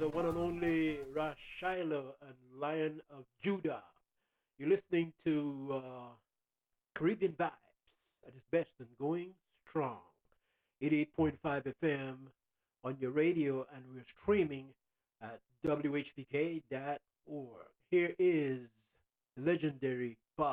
one and only Rashiloh and Lion of Judah. You're listening to Caribbean Vibes at its best and going strong. 88.5 FM on your radio, and we're streaming at whpk.org. Here is legendary Bob